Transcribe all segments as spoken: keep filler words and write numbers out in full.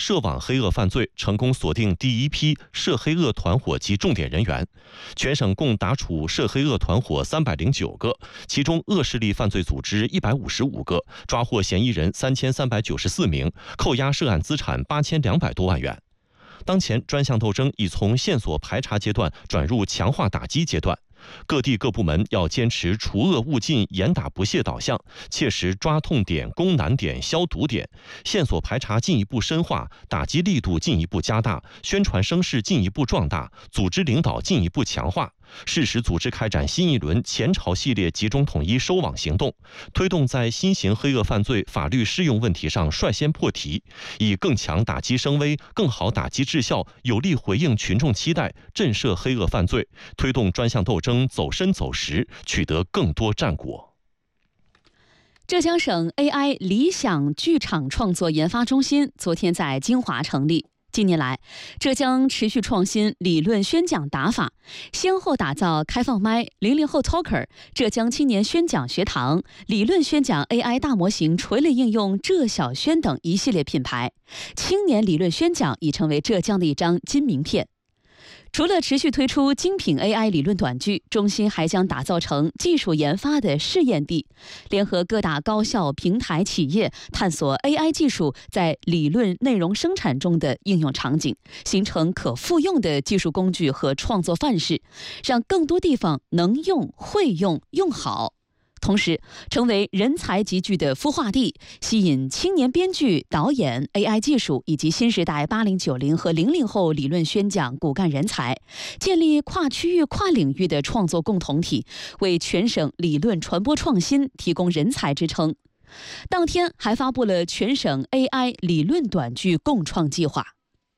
涉网黑恶犯罪，成功锁定第一批涉黑恶团伙及重点人员。全省共打处涉黑恶团伙三百零九个，其中恶势力犯罪组织一百五十五个，抓获嫌疑人三千三百九十四名，扣押涉案资产八千两百多万元。当前专项斗争已从线索排查阶段转入强化打击阶段，各地各部门要坚持除恶务尽、严打不懈导向，切实抓痛点、攻难点、消毒点，线索排查进一步深化，打击力度进一步加大，宣传声势进一步壮大，组织领导进一步强化，适时组织开展新一轮前朝系列集中统一收网行动，推动在新型黑恶犯罪法律适用问题上率先破题，以更强打击声威、更好打击质效，有力回应群众期待，震慑黑恶犯罪，推动专项斗争走深走实，取得更多战果。 浙江省 A I 理想剧场创作研发中心昨天在金华成立。近年来，浙江持续创新理论宣讲打法，先后打造开放麦、零零后 Talker、浙江青年宣讲学堂、理论宣讲 A I 大模型锤炼应用浙小宣等一系列品牌。青年理论宣讲已成为浙江的一张金名片。除了持续推出精品 A I 理论短剧，中心还将打造成技术研发的试验地，联合各大高校、平台、企业，探索 A I 技术在理论内容生产中的应用场景，形成可复用的技术工具和创作范式，让更多地方能用、会用、用好。同时，成为人才集聚的孵化地，吸引青年编剧、导演、A I 技术以及新时代八零、九零和零零后理论宣讲骨干人才，建立跨区域、跨领域的创作共同体，为全省理论传播创新提供人才支撑。当天还发布了全省 A I 理论短剧共创计划。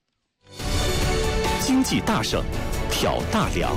经济大省，挑大梁。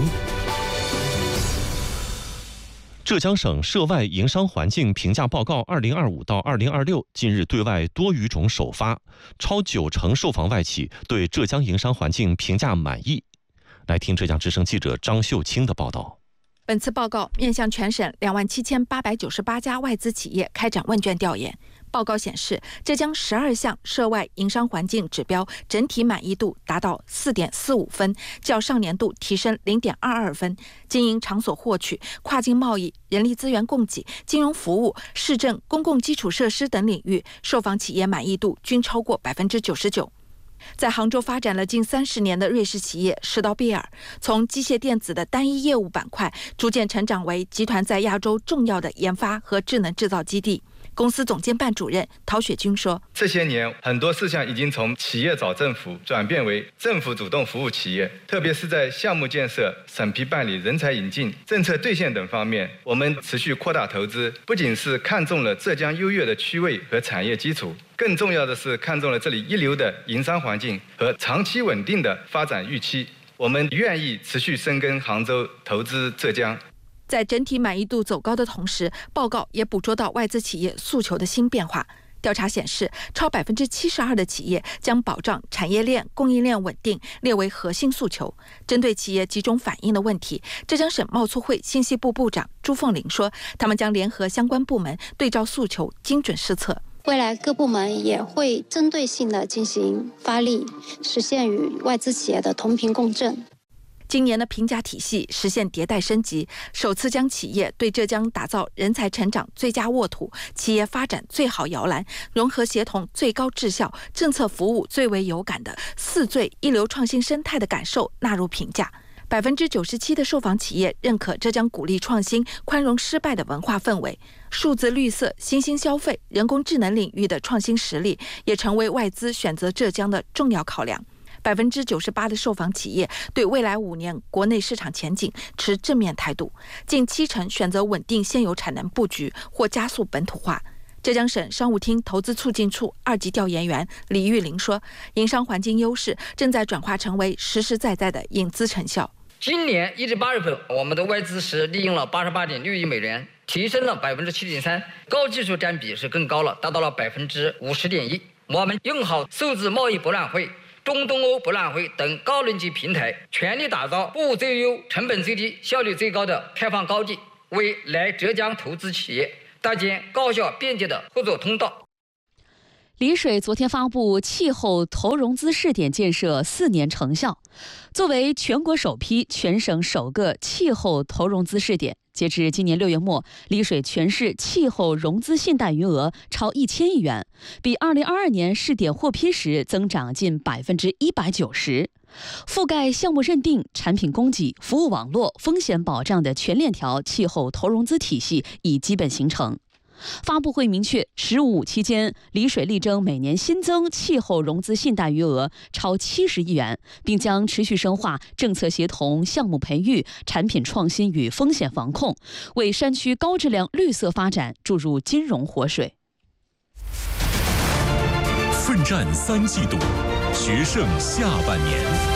浙江省涉外营商环境评价报告二零二五到二零二六近日对外多语种首发，超九成受访外企对浙江营商环境评价满意。来听浙江之声记者张秀清的报道。 本次报告面向全省两万七千八百九十八家外资企业开展问卷调研。报告显示，浙江十二项涉外营商环境指标整体满意度达到 四点四五分，较上年度提升 零点二二分。经营场所获取、跨境贸易、人力资源供给、金融服务、市政、公共基础设施等领域，受访企业满意度均超过 百分之九十九。在杭州发展了近三十年的瑞士企业施道贝尔，从机械电子的单一业务板块，逐渐成长为集团在亚洲重要的研发和智能制造基地。公司总监办主任陶雪军说：“ 这些年，很多事项已经从企业找政府转变为政府主动服务企业，特别是在项目建设、审批办理、人才引进、政策兑现等方面，我们持续扩大投资，不仅是看中了浙江优越的区位和产业基础，更重要的是看中了这里一流的营商环境和长期稳定的发展预期。我们愿意持续深耕杭州，投资浙江。” 在整体满意度走高的同时，报告也捕捉到外资企业诉求的新变化。调查显示，超 百分之七十二 的企业将保障产业链、供应链稳定列为核心诉求。针对企业集中反映的问题，浙江省贸促会信息部部长朱凤玲说，他们将联合相关部门对照诉求，精准施策。 未来各部门也会针对性的进行发力，实现与外资企业的同频共振。 今年的评价体系实现迭代升级，首次将企业对浙江打造人才成长最佳沃土、企业发展最好摇篮、融合协同最高质效、政策服务最为有感的四最一流创新生态的感受纳入评价。百分之九十七的受访企业认可浙江鼓励创新、宽容失败的文化氛围，数字绿色、新兴消费、人工智能领域的创新实力也成为外资选择浙江的重要考量。百分之九十八的受访企业对未来五年国内市场前景持正面态度，近七成选择稳定现有产能布局或加速本土化。浙江省商务厅投资促进处二级调研员李玉林说，营商环境优势正在转化成为实实在在的引资成效。 今年一至八月份，我们的外资是利用了八十八点六亿美元，提升了百分之七点三，高技术占比是更高了，达到了百分之五十点一。我们用好数字贸易博览会、中东欧博览会等高能级平台，全力打造服务最优、成本最低、效率最高的开放高地，为来浙江投资企业搭建高效便捷的合作通道。 丽水昨天发布气候投融资试点建设四年成效。作为全国首批、全省首个气候投融资试点，截至今年六月末，丽水全市气候融资信贷余额超一千亿元，比二零二二年试点获批时增长近百分之一百九十。覆盖项目认定、产品供给、服务网络、风险保障的全链条气候投融资体系已基本形成。发布会明确，“十五五”期间，丽水力争每年新增气候融资信贷余额超七十亿元，并将持续深化政策协同、项目培育、产品创新与风险防控，为山区高质量绿色发展注入金融活水。 奋战三季度，决胜下半年。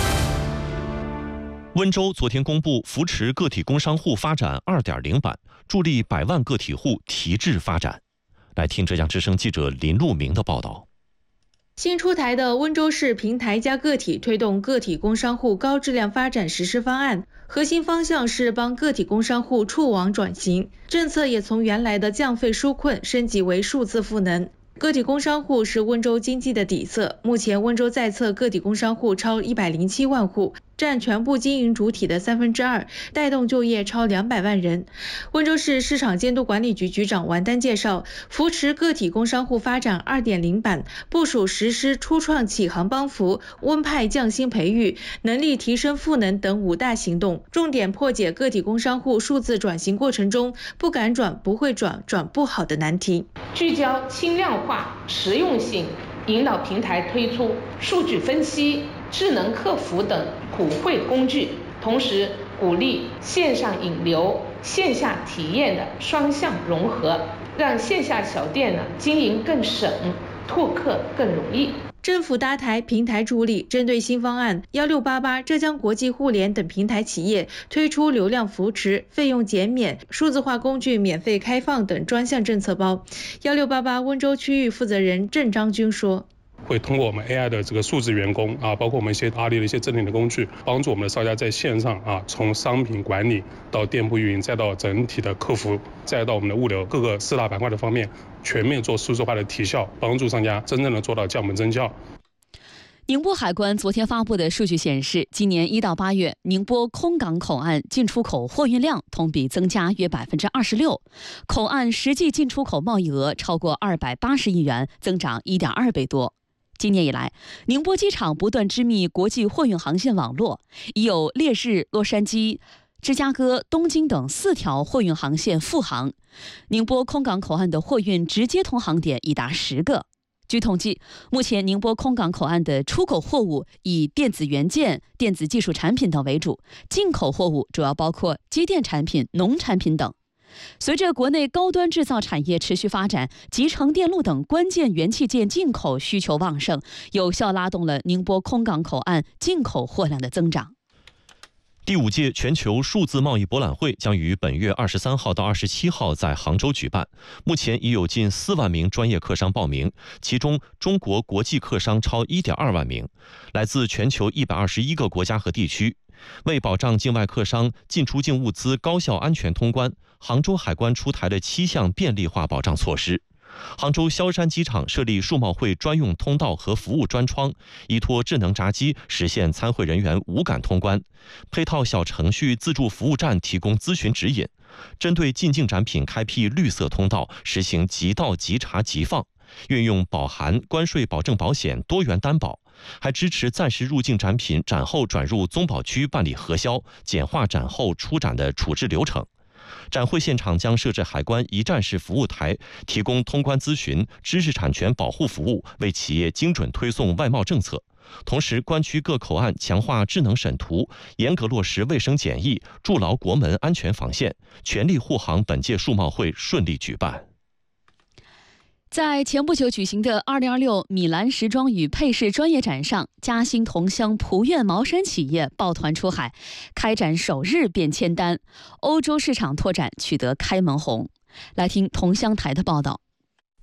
温州昨天公布扶持个体工商户发展 二点零 版，助力百万个体户提质发展。来听浙江之声记者林路明的报道。 新出台的温州市平台加个体推动个体工商户高质量发展实施方案，核心方向是帮个体工商户触网转型，政策也从原来的降费纾困升级为数字赋能。个体工商户是温州经济的底色，目前温州在册个体工商户超一百零七万户，占全部经营主体的三分之二，带动就业超两百万人。温州市市场监督管理局局长王丹介绍，扶持个体工商户发展 二点零 版部署实施初创启航帮扶、温派降薪培育、能力提升赋能等五大行动，重点破解个体工商户数字转型过程中不敢转、不会转、转不好的难题， 聚焦轻量化、实用性，引导平台推出数据分析、智能客服等普惠工具，同时鼓励线上引流、线下体验的双向融合，让线下小店呢经营更省，拓客更容易。 政府搭台平台助力，针对新方案，一六八八浙江国际互联等平台企业推出流量扶持、费用减免、数字化工具免费开放等专项政策包。一六八八温州区域负责人郑章军说， 会通过我们 A I 的这个数字员工啊，包括我们一些阿里的一些整体的工具，帮助我们的商家在线上啊，从商品管理到店铺运营，再到整体的客服，再到我们的物流各个四大板块的方面，全面做数字化的提效，帮助商家真正的做到降本增效。 宁波海关昨天发布的数据显示，今年一到八月，宁波空港口岸进出口货运量同比增加约百分之二十六，口岸实际进出口贸易额超过二百八十亿元，增长一点二倍多。今年以来，宁波机场不断织密国际货运航线网络，已有烈日、洛杉矶、芝加哥、东京等四条货运航线复航。宁波空港口岸的货运直接通航点已达十个。据统计，目前宁波空港口岸的出口货物以电子元件、电子技术产品等为主，进口货物主要包括机电产品、农产品等。随着国内高端制造产业持续发展，集成电路等关键元器件进口需求旺盛，有效拉动了宁波空港口岸进口货量的增长。 第五届全球数字贸易博览会将于本月二十三号到二十七号在杭州举办。目前已有近四万名专业客商报名，其中中国国际客商超一点二万名，来自全球一百二十一个国家和地区。为保障境外客商进出境物资高效安全通关，杭州海关出台了七项便利化保障措施。杭州萧山机场设立数贸会专用通道和服务专窗，依托智能闸机实现参会人员无感通关，配套小程序自助服务站提供咨询指引，针对进境展品开辟绿色通道，实行即到即查即放，运用保函、关税保证保险多元担保，还支持暂时入境展品展后转入宗保区办理核销，简化展后出展的处置流程。展会现场将设置海关一站式服务台，提供通关咨询、知识产权保护服务，为企业精准推送外贸政策。同时，关区各口岸强化智能审图，严格落实卫生检疫，筑牢国门安全防线，全力护航本届数贸会顺利举办。 在前不久举行的二零二六米兰时装与配饰专业展上，嘉兴同乡蒲苑毛衫企业抱团出海，开展首日便签单，欧洲市场拓展取得开门红。来听同乡台的报道。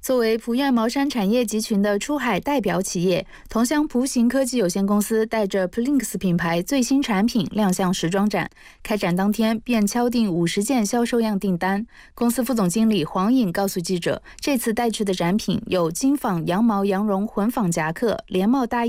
作为普院毛山产业集群的出海代表企业，同乡普行科技有限公司带着 Plinx 品牌最新产品亮相时装展，开展当天便敲定五十件销售样订单。公司副总经理黄颖告诉记者，这次带去的展品有金纺羊毛羊绒混纺夹克、连帽大衣。